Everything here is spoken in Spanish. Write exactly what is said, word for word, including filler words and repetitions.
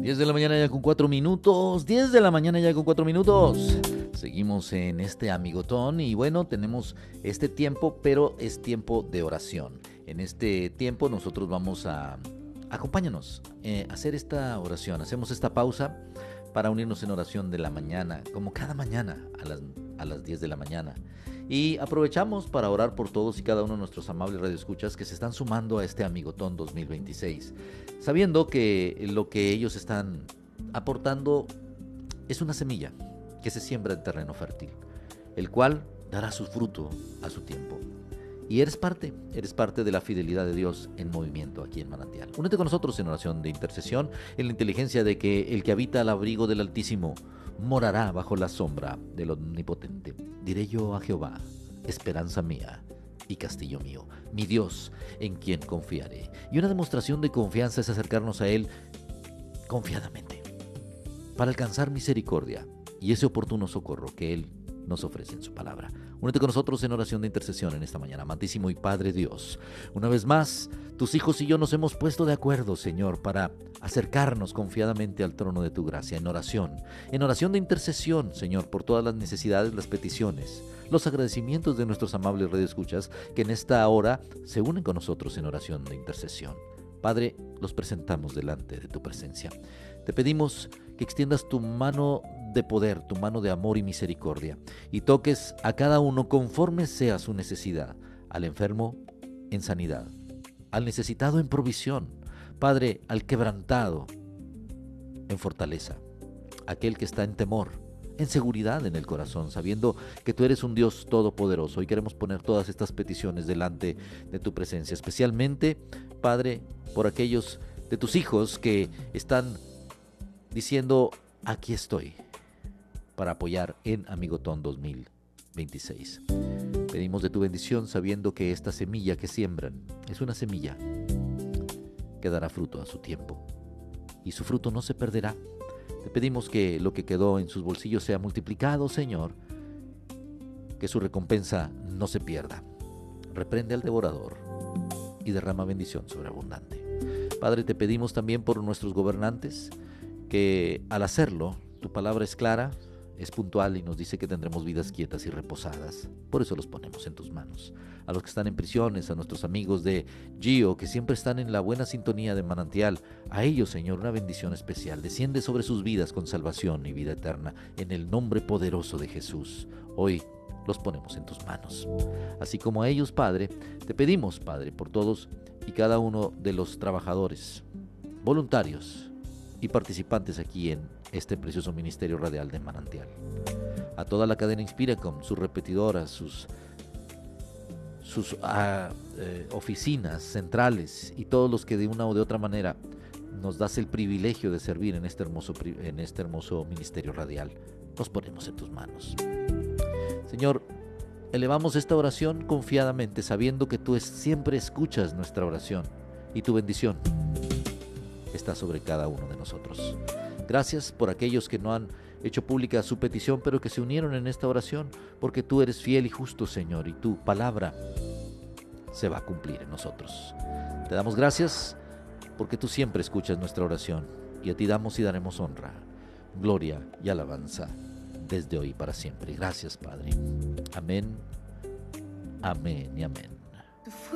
diez de la mañana ya con cuatro minutos. diez de la mañana ya con cuatro minutos. Seguimos en este amigotón y bueno, tenemos este tiempo, pero es tiempo de oración. En este tiempo nosotros vamos a, acompáñanos, eh, a hacer esta oración. Hacemos esta pausa para unirnos en oración de la mañana, como cada mañana a las, a las diez de la mañana. Y aprovechamos para orar por todos y cada uno de nuestros amables radioescuchas que se están sumando a este Amigotón dos mil veintiséis, sabiendo que lo que ellos están aportando es una semilla que se siembra en terreno fértil, el cual dará su fruto a su tiempo. Y eres parte, eres parte de la fidelidad de Dios en movimiento aquí en Manantial. Únete con nosotros en oración de intercesión, en la inteligencia de que el que habita al abrigo del Altísimo morará bajo la sombra del Omnipotente. Diré yo a Jehová, esperanza mía y castillo mío, mi Dios en quien confiaré. Y una demostración de confianza es acercarnos a Él confiadamente para alcanzar misericordia y ese oportuno socorro que Él nos ofrece en su palabra. Únete con nosotros en oración de intercesión en esta mañana. Amantísimo y Padre Dios, una vez más, tus hijos y yo nos hemos puesto de acuerdo, Señor, para acercarnos confiadamente al trono de tu gracia en oración, en oración de intercesión, Señor, por todas las necesidades, las peticiones, los agradecimientos de nuestros amables radioescuchas que en esta hora se unen con nosotros en oración de intercesión. Padre, los presentamos delante de tu presencia. Te pedimos que extiendas tu mano de poder, tu mano de amor y misericordia, y toques a cada uno conforme sea su necesidad, al enfermo en sanidad, al necesitado en provisión, Padre, al quebrantado en fortaleza, aquel que está en temor, en seguridad en el corazón, sabiendo que tú eres un Dios todopoderoso. Y queremos poner todas estas peticiones delante de tu presencia, especialmente, Padre, por aquellos de tus hijos que están diciendo, aquí estoy, para apoyar en Amigotón dos mil veintiséis. Pedimos de tu bendición sabiendo que esta semilla que siembran es una semilla que dará fruto a su tiempo y su fruto no se perderá. Te pedimos que lo que quedó en sus bolsillos sea multiplicado, Señor, que su recompensa no se pierda. Reprende al devorador y derrama bendición sobreabundante. Padre, te pedimos también por nuestros gobernantes que al hacerlo, tu palabra es clara, es puntual y nos dice que tendremos vidas quietas y reposadas. Por eso los ponemos en tus manos. A los que están en prisiones, a nuestros amigos de Gio, que siempre están en la buena sintonía de Manantial, a ellos, Señor, una bendición especial. Desciende sobre sus vidas con salvación y vida eterna, en el nombre poderoso de Jesús. Hoy los ponemos en tus manos. Así como a ellos, Padre, te pedimos, Padre, por todos y cada uno de los trabajadores, voluntarios y participantes aquí en este precioso ministerio radial de Manantial. A toda la cadena Inspiracom, sus repetidoras, sus, sus uh, eh, oficinas centrales y todos los que de una o de otra manera nos das el privilegio de servir en este hermoso, en este hermoso ministerio radial, nos ponemos en tus manos. Señor, elevamos esta oración confiadamente, sabiendo que tú es, siempre escuchas nuestra oración y tu bendición está sobre cada uno de nosotros. Gracias por aquellos que no han hecho pública su petición, pero que se unieron en esta oración, porque tú eres fiel y justo, Señor, y tu palabra se va a cumplir en nosotros. Te damos gracias porque tú siempre escuchas nuestra oración, y a ti damos y daremos honra, gloria y alabanza desde hoy para siempre. Gracias, Padre. Amén, amén y amén.